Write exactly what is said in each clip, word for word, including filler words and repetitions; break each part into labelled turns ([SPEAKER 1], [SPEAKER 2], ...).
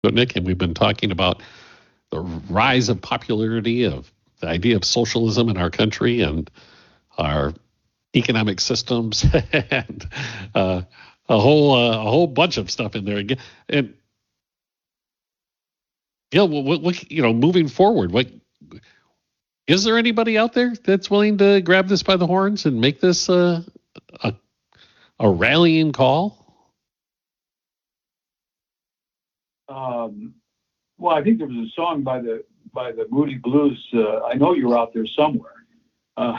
[SPEAKER 1] Nick, and we've been talking about the rise of popularity of the idea of socialism in our country and our economic systems and uh, a whole uh, a whole bunch of stuff in there. And, and yeah, what, what, you know, moving forward, what is there anybody out there that's willing to grab this by the horns and make this uh, a a rallying call?
[SPEAKER 2] Um, well, I think there was a song by the by the Moody Blues. Uh, I know you're out there somewhere. Uh,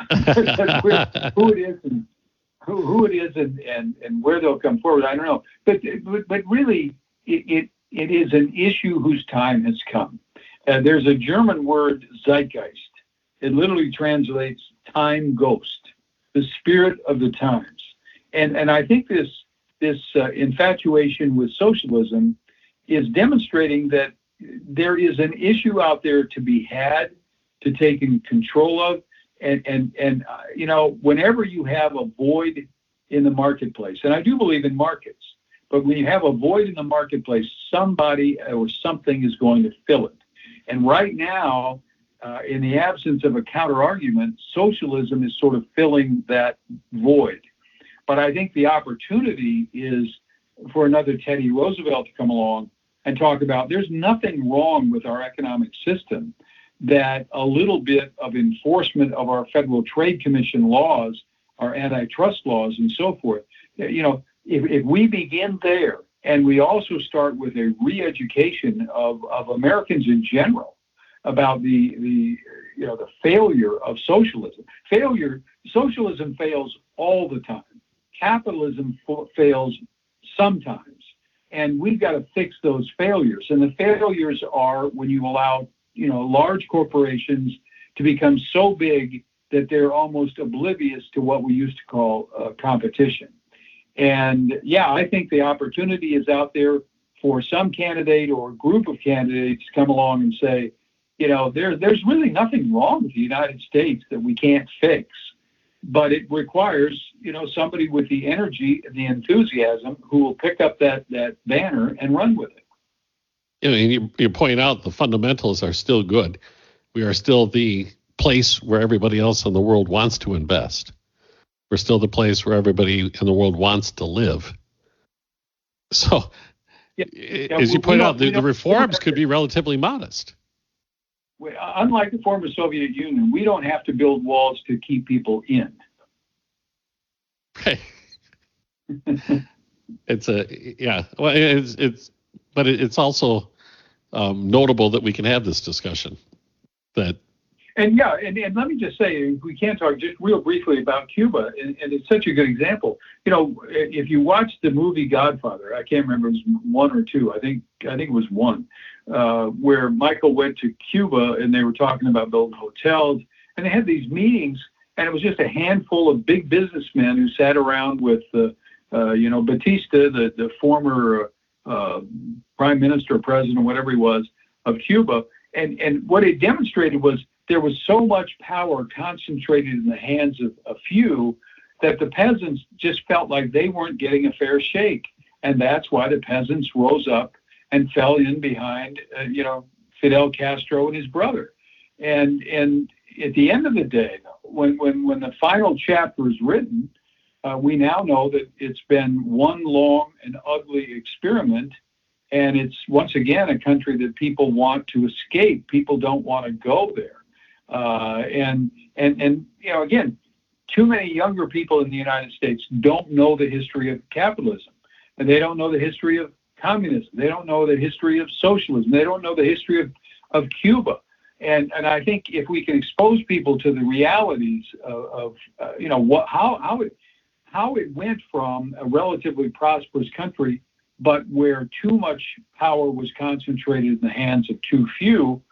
[SPEAKER 2] who it is and who, who it is and, and, and where they'll come forward, I don't know. But but, but really, it, it it is an issue whose time has come. Uh, there's a German word, Zeitgeist. It literally translates time ghost, the spirit of the times. And and I think this this uh, infatuation with socialism is demonstrating that there is an issue out there to be had, to take in control of, and and and uh, you know, whenever you have a void in the marketplace, and I do believe in markets, but when you have a void in the marketplace, somebody or something is going to fill it. And right now, uh, in the absence of a counter argument, socialism is sort of filling that void. But I think the opportunity is for another Teddy Roosevelt to come along and talk about there's nothing wrong with our economic system, that a little bit of enforcement of our Federal Trade Commission laws, our antitrust laws and so forth, you know, if, if we begin there and we also start with a re-education of, of Americans in general about the, the, you know, the failure of socialism. Failure, socialism fails all the time. Capitalism f- fails sometimes. And we've got to fix those failures. And the failures are when you allow, you know, large corporations to become so big that they're almost oblivious to what we used to call uh, competition. And yeah, I think the opportunity is out there for some candidate or group of candidates to come along and say, you know, there, there's really nothing wrong with the United States that we can't fix. But it requires, you know, somebody with the energy and the enthusiasm who will pick up that, that banner and run with it.
[SPEAKER 1] You know, you, you point out the fundamentals are still good. We are still the place where everybody else in the world wants to invest. We're still the place where everybody in the world wants to live. So, yeah, yeah, as you point out, the, the reforms could be relatively modest.
[SPEAKER 2] Unlike the former Soviet Union, we don't have to build walls to keep people in.
[SPEAKER 1] Right. It's a yeah. Well, it's it's, but it's also um, notable that we can have this discussion. That
[SPEAKER 2] and yeah, and, and let me just say, we can talk just real briefly about Cuba, and, and it's such a good example. You know, if you watch the movie Godfather, I can't remember, it was one or two. I think I think it was one. Uh, where Michael went to Cuba and they were talking about building hotels, and they had these meetings, and it was just a handful of big businessmen who sat around with, uh, uh, you know, Batista, the, the former uh, prime minister or president, whatever he was, of Cuba. And, and what it demonstrated was there was so much power concentrated in the hands of a few that the peasants just felt like they weren't getting a fair shake. And that's why the peasants rose up and fell in behind, uh, you know, Fidel Castro and his brother. And and at the end of the day, when when when the final chapter is written, uh, we now know that it's been one long and ugly experiment, and it's once again a country that people want to escape. People don't want to go there, uh, and and and you know, again, too many younger people in the United States don't know the history of capitalism, and they don't know the history of communism. They don't know the history of socialism. They don't know the history of, of Cuba. And and I think if we can expose people to the realities of, of uh, you know, what how how it how it went from a relatively prosperous country, but where too much power was concentrated in the hands of too few,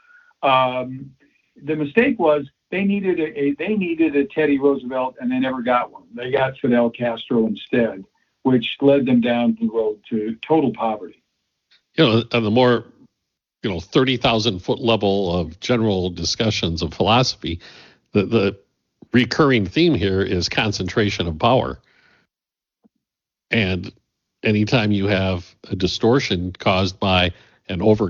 [SPEAKER 2] um, the mistake was they needed a, a they needed a Teddy Roosevelt, and they never got one. They got Fidel Castro instead, which led them down the road to total poverty.
[SPEAKER 1] You know, on the more, you know, thirty thousand foot level of general discussions of philosophy, the, the recurring theme here is concentration of power. And anytime you have a distortion caused by and over